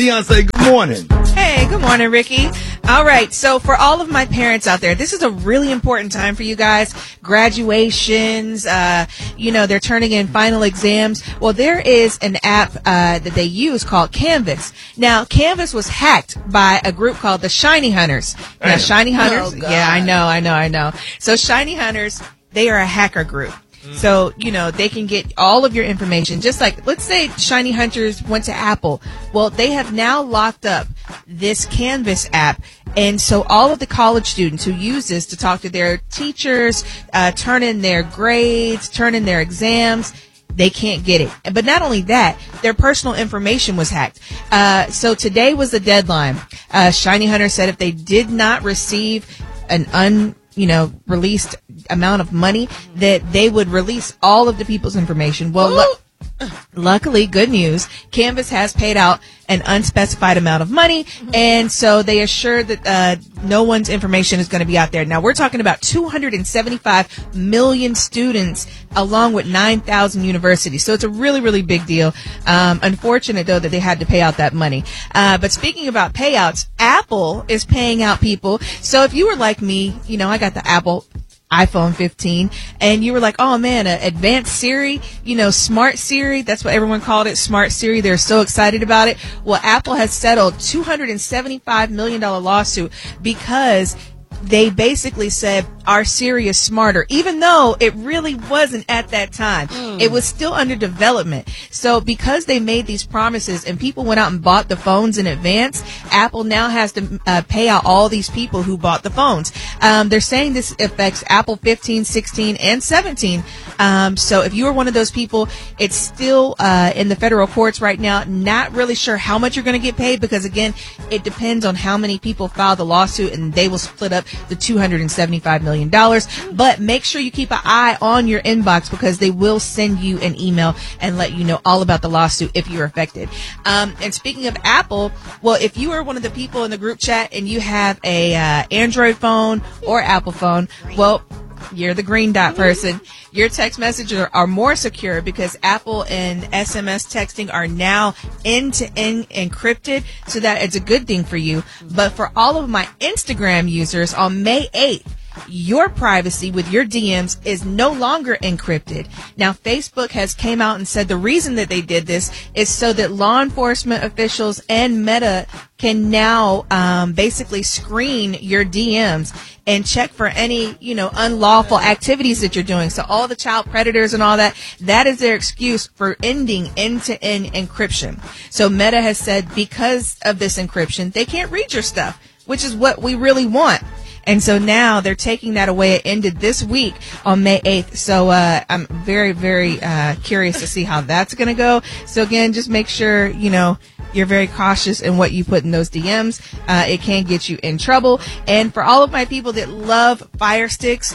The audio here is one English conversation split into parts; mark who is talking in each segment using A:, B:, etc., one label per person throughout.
A: Beyonce, good morning.
B: Hey, good morning, Ricky. All right, so for all of my parents out there, this is a really important time for you guys. Graduations, they're turning in final exams. Well, there is an app that they use called Canvas. Now, Canvas was hacked by a group called the Shiny Hunters. Now, Shiny Hunters, yeah, I know. So Shiny Hunters, they are a hacker group. So, they can get all of your information. Just like, let's say Shiny Hunters went to Apple. Well, they have now locked up this Canvas app. And so all of the college students who use this to talk to their teachers, turn in their grades, turn in their exams, they can't get it. But not only that, their personal information was hacked. So today was the deadline. Shiny Hunter said if they did not receive an released amount of money, that they would release all of the people's information. Well, luckily, good news, Canvas has paid out an unspecified amount of money, and so they assured that no one's information is going to be out there. Now, we're talking about 275 million students along with 9,000 universities, so it's a really, really big deal. Unfortunate, though, that they had to pay out that money. But speaking about payouts, Apple is paying out people. So if you were like me, I got the Apple iPhone 15, and you were like, oh man, advanced Siri, smart Siri, that's what everyone called it, smart Siri. They're so excited about it. Well, Apple has settled $275 million lawsuit because they basically said our Siri is smarter, even though it really wasn't at that time. It was still under development. So because they made these promises and people went out and bought the phones in advance, Apple now has to pay out all these people who bought the phones. They're saying this affects Apple 15, 16, and 17. So if you are one of those people, it's still in the federal courts right now. Not really sure how much you're going to get paid because, again, it depends on how many people file the lawsuit, and they will split up the $275 million. But make sure you keep an eye on your inbox because they will send you an email and let you know all about the lawsuit if you're affected. And speaking of Apple, well, if you are one of the people in the group chat and you have a Android phone or Apple phone, well, you're the green dot person. Your text messages are more secure because Apple and SMS texting are now end-to-end encrypted, so that it's a good thing for you. But for all of my Instagram users, on May 8th, your privacy with your DMs is no longer encrypted. Now, Facebook has came out and said the reason that they did this is so that law enforcement officials and Meta can now basically screen your DMs and check for any, unlawful activities that you're doing. So all the child predators and all that, that is their excuse for ending end-to-end encryption. So Meta has said because of this encryption, they can't read your stuff, which is what we really want. And so now they're taking that away. It ended this week on May 8th. So I'm very, very curious to see how that's going to go. So again, just make sure, you're very cautious in what you put in those DMs. It can get you in trouble. And for all of my people that love Fire Sticks,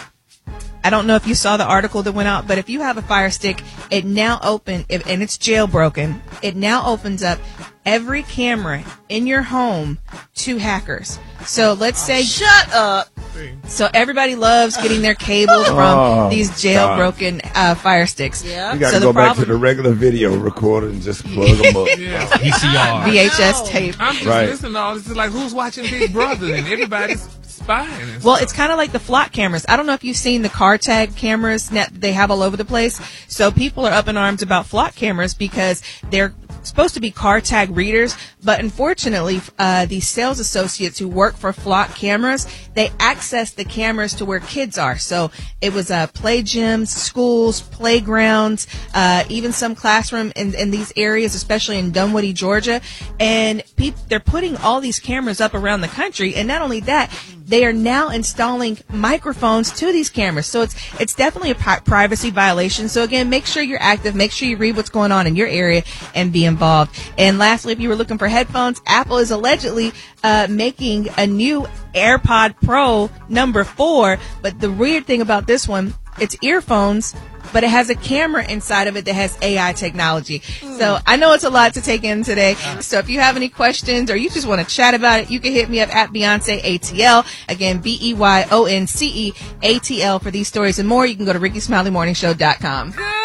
B: I don't know if you saw the article that went out, but if you have a Fire Stick, it now and it's jailbroken, it now opens up every camera in your home to hackers. So let's say,
C: shut up.
B: So everybody loves getting their cables from these jailbroken Fire Sticks.
C: Yeah.
A: You got to go back to the regular video recorder and just plug them up.
D: Yeah.
E: VCR.
B: VHS tape.
D: I'm just listening to all this. It's like, who's watching Big Brother? And everybody's spying. And
B: Well,
D: stuff.
B: it's kind of like the flock cameras. I don't know if you've seen the car tag cameras that they have all over the place. So people are up in arms about flock cameras because they're supposed to be car tag readers, but unfortunately, these sales associates who work for flock cameras, they access the cameras to where kids are. So it was play gyms, schools, playgrounds, even some classroom in these areas, especially in Dunwoody, Georgia. And they're putting all these cameras up around the country. And not only that, they are now installing microphones to these cameras. So it's definitely a privacy violation. So again, make sure you're active. Make sure you read what's going on in your area and be involved. And lastly, if you were looking for headphones, Apple is allegedly making a new AirPod Pro number 4. But the weird thing about this one, it's earphones, but it has a camera inside of it that has AI technology. So I know it's a lot to take in today. So if you have any questions or you just want to chat about it, you can hit me up at Beyonce ATL. Again, BEYONCE ATL for these stories and more. You can go to RickySmileyMorningshow.com.